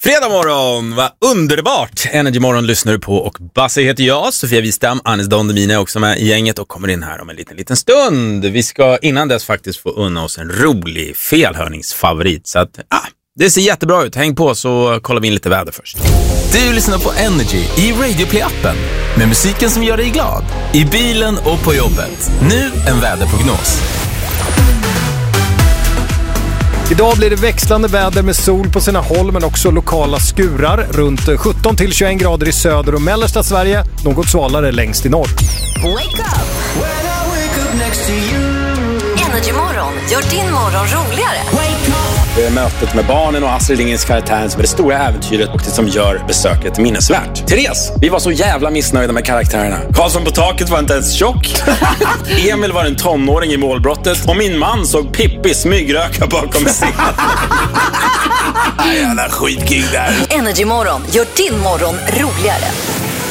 Fredag morgon, vad underbart! Energy Morgon lyssnar du på och Basse heter jag, Sofia Wistam, Anis Don Demina är också med i gänget och kommer in här om en liten stund. Vi ska innan dess faktiskt få unna oss en rolig felhörningsfavorit, så att det ser jättebra ut. Häng på så kollar vi in lite väder först. Du lyssnar på Energy i Radioplay-appen med musiken som gör dig glad i bilen och på jobbet. Nu en väderprognos. Idag blir det växlande väder med sol på sina håll men också lokala skurar. Runt 17-21 grader i söder och mellersta Sverige. Något svalare längst i norr. Wake up! Energy Morgon gör din morgon roligare. Wake up! Det är mötet med barnen och Astrid Lindgrens karaktär som är det stora äventyret och det som gör besöket minnesvärt. Therese, vi var så jävla missnöjda med karaktärerna. Karlsson på taket var inte ens tjock. Emil var en tonåring i målbrottet. Och min man såg Pippi smygröka bakom scenen. Jävla skitking där. Energy Morgon gör din morgon roligare.